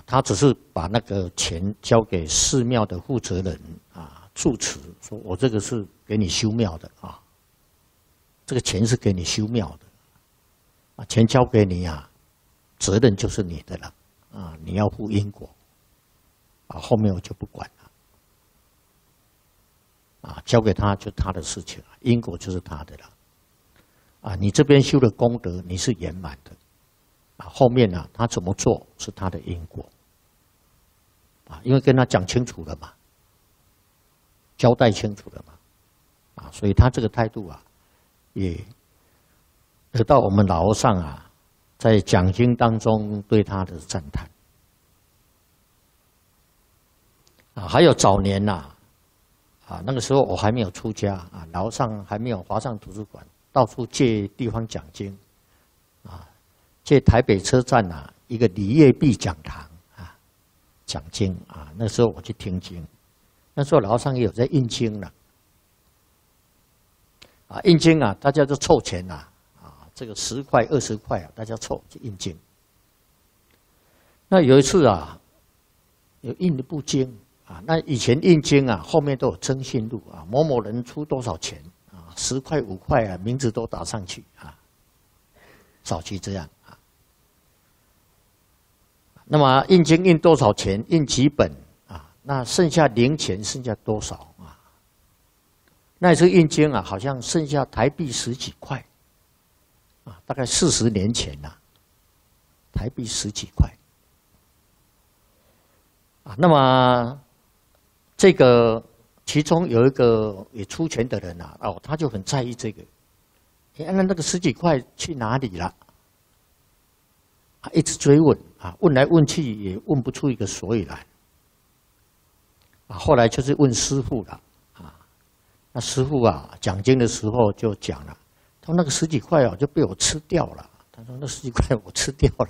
他只是把那个钱交给寺庙的负责人住持，说我这个是给你修庙的这个钱是给你修庙的钱交给你责任就是你的了你要负因果后面我就不管了交给他就他的事情了，因果就是他的了你这边修的功德你是圆满的后面他怎么做是他的因果因为跟他讲清楚了嘛，交代清楚了嘛所以他这个态度也得到我们老和尚在讲经当中对他的赞叹还有早年那个时候我还没有出家老和尚还没有华尚图书馆，到处借地方讲经借台北车站一个李业碧讲堂讲经那时候我去听经，那时候老和尚也有在印经了印经大家就凑钱这个10块20块大家凑去印经。那有一次有印一部经那以前印经后面都有征信录某某人出多少钱10块5块名字都打上去早期这样那么印经印多少钱，印几本那剩下零钱剩下多少那一次印经好像剩下台币10几块大概40年前台币10几块那么这个其中有一个也出钱的人他就很在意这个那个10几块去哪里了一直追问问来问去也问不出一个所以然后来就是问师父了那师父讲经的时候就讲了，他说那个10几块就被我吃掉了，他说那10几块我吃掉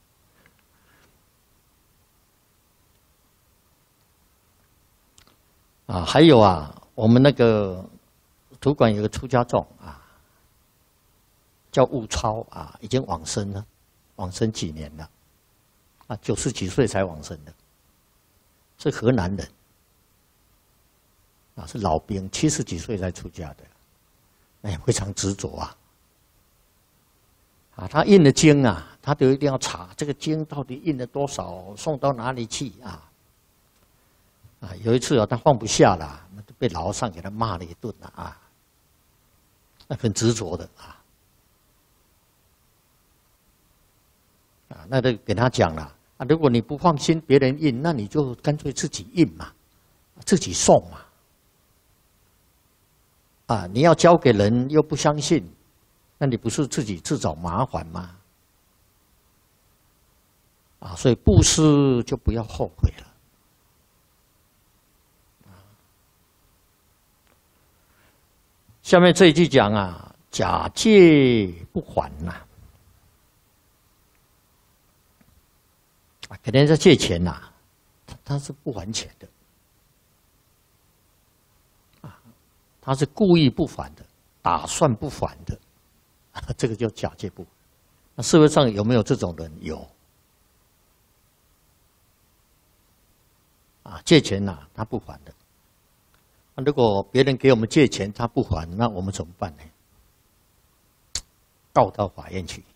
了还有我们那个图书馆有个出家众叫悟超已经往生了，往生几年了90几岁才往生的，是河南人是老兵，70几岁才出家的，非常执着他印的经他都一定要查这个经到底印了多少，送到哪里去有一次他放不下了，被老和尚给他骂了一顿很执着的那就给他讲了如果你不放心别人印，那你就干脆自己印嘛，自己送嘛你要交给人又不相信，那你不是自己自找麻烦吗所以布施就不要后悔了下面这一句讲假借不还给人家借钱他是不还钱的他是故意不还的，打算不还的这个叫假借不还。那社会上有没有这种人？有借钱他不还的如果别人给我们借钱他不还，那我们怎么办呢？告到法院去